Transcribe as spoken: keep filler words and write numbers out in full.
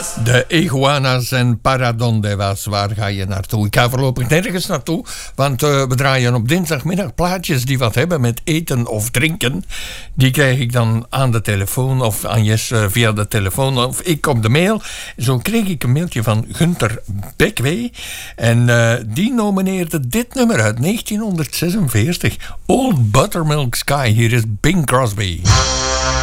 De iguanas en paradondewas, waar ga je naartoe? Ik ga voorlopig nergens naartoe, want uh, we draaien op dinsdagmiddag plaatjes die wat hebben met eten of drinken. Die krijg ik dan aan de telefoon of aan Jes uh, via de telefoon of ik op de mail. Zo kreeg ik een mailtje van Gunther Bekwee en uh, die nomineerde dit nummer uit negentien zesenveertig. Old Buttermilk Sky. Hier is Bing Crosby.